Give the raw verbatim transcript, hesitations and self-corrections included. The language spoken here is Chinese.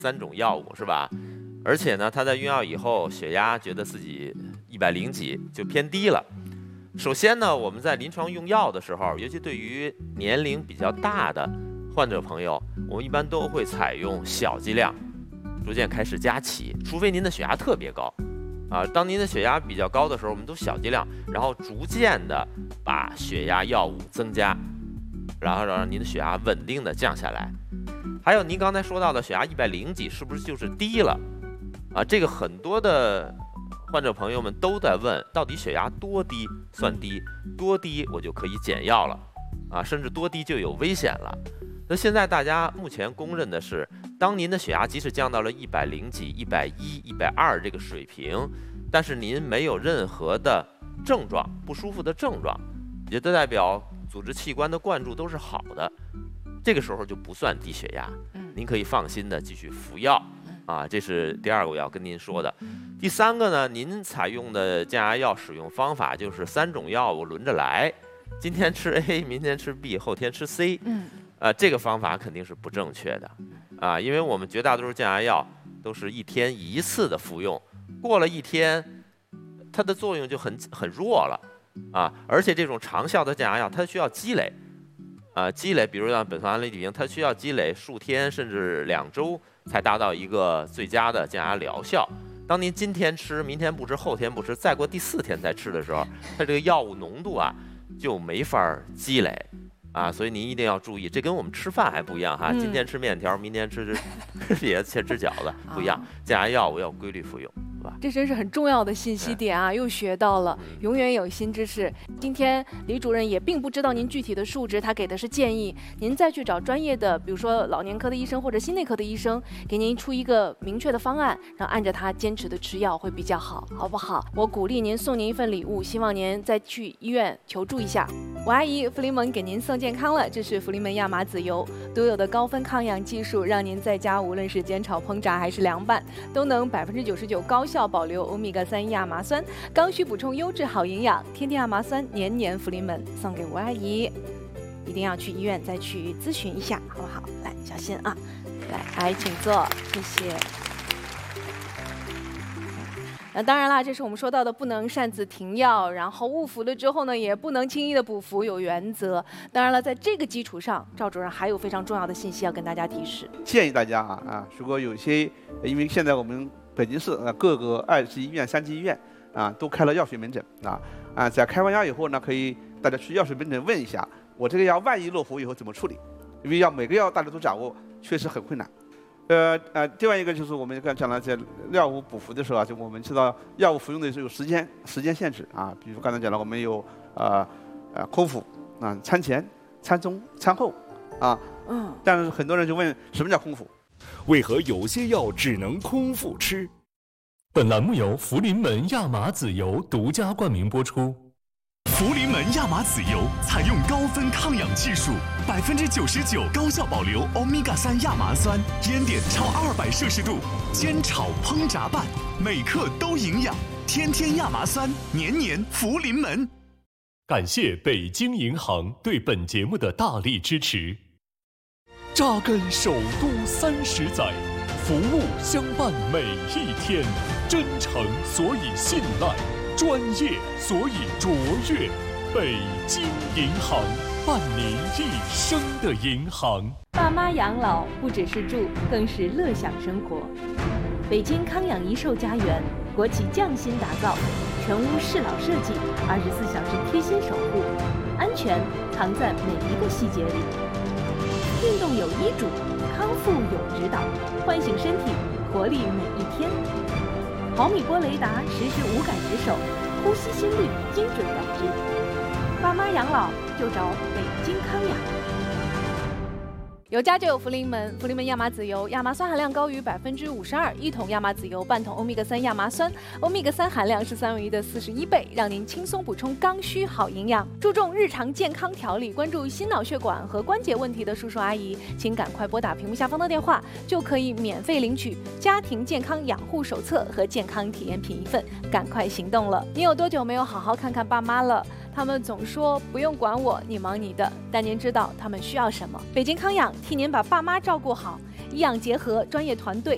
三种药物是吧？而且呢，他在用药以后，血压觉得自己一百零几就偏低了。首先呢，我们在临床用药的时候，尤其对于年龄比较大的患者朋友，我们一般都会采用小剂量，逐渐开始加起，除非您的血压特别高。啊，当您的血压比较高的时候，我们都小剂量，然后逐渐的把血压药物增加，然后让您的血压稳定的降下来。还有您刚才说到的血压一百零几，是不是就是低了？啊，这个很多的患者朋友们都在问，到底血压多低算低？多低我就可以减药了？啊，甚至多低就有危险了。那现在大家目前公认的是，当您的血压即使降到了一百零几、一百一、一百二这个水平，但是您没有任何的症状、不舒服的症状，也就代表组织器官的灌注都是好的，这个时候就不算低血压，您可以放心的继续服药啊。这是第二个我要跟您说的。第三个呢，您采用的降压药使用方法就是三种药物轮着来，今天吃 A， 明天吃 B， 后天吃 C。嗯。啊，这个方法肯定是不正确的，啊，因为我们绝大多数降压药都是一天一次的服用，过了一天，它的作用就很很弱了，啊，而且这种长效的降压药它需要积累，啊，积累，比如像苯酸氨雷底平，它需要积累数天甚至两周才达到一个最佳的降压疗效。当您今天吃，明天不吃，后天不吃，再过第四天再吃的时候，它这个药物浓度啊就没法积累。啊，所以您一定要注意，这跟我们吃饭还不一样哈。嗯、今天吃面条，明天吃吃别的，切吃饺子不一样。降压药物要规律服用，是吧？ 这真是很重要的信息点啊，嗯、又学到了，永远有新知识。今天李主任也并不知道您具体的数值，他给的是建议，您再去找专业的，比如说老年科的医生或者心内科的医生，给您出一个明确的方案，然后按着他坚持的吃药会比较好，好不好？我鼓励您送您一份礼物，希望您再去医院求助一下。我阿姨福临门给您送健康了，这是福临门亚麻籽油独有的高分抗氧技术，让您在家无论是煎炒烹炸还是凉拌，都能百分之九十九高效保留欧米伽三亚麻酸，刚需补充优质好营养。天天亚麻酸，年年福临门，送给吴阿姨，一定要去医院再去咨询一下，好不好？来，小心啊！来，阿姨请坐，谢谢。那当然啦，这是我们说到的不能擅自停药，然后误服了之后呢，也不能轻易的补服，有原则。当然了，在这个基础上，赵主任还有非常重要的信息要跟大家提示。 建议大家啊啊，如果有些，因为现在我们北京市啊各个二级医院、三级医院啊都开了药水门诊啊啊，在开完药以后呢，可以大家去药水门诊问一下，我这个药万一落服以后怎么处理？因为药每个药大家都掌握，确实很困难。呃呃，另外一个就是我们刚讲了，在药物补服的时候啊，就我们知道药物服用的时候有时间时间限制啊，比如刚才讲了，我们有呃呃空腹啊、餐前、餐中、餐后啊，嗯，但是很多人就问什么叫空腹？ 为何有些药只能空腹吃？本栏目由福临门亚麻籽油独家冠名播出。福临门亚麻籽油采用高分抗氧技术，百分之九十九高效保留欧米伽三亚麻酸，烟点超二百摄氏度，煎炒烹炸拌，每克都营养。天天亚麻酸，年年福临门。感谢北京银行对本节目的大力支持。扎根首都三十载，服务相伴每一天，真诚所以信赖，专业所以卓越。北京银行，伴您一生的银行。 爸妈养老不只是住，更是乐享生活。北京康养一寿家园，国企匠心打造，全屋适老设计，二十四小时贴心守护，安全藏在每一个细节里。运动有医嘱，康复有指导，唤醒身体，活力每一天。毫米波雷达实时无感值守，呼吸心率精准感知。爸妈养老就找北京康养。 有家就有福临门，福临门亚麻籽油，亚麻酸含量高于百分之五十二，一桶亚麻籽油半桶欧米伽三亚麻酸，欧米伽三含量是三文鱼的四十一倍，让您轻松补充刚需好营养。注重日常健康调理，关注心脑血管和关节问题的叔叔阿姨，请赶快拨打屏幕下方的电话，就可以免费领取家庭健康养护手册和健康体验品一份，赶快行动了！你有多久没有好好看看爸妈了？他们总说不用管我，你忙你的，但您知道他们需要什么？北京康养替您把爸妈照顾好，医养结合，专业团队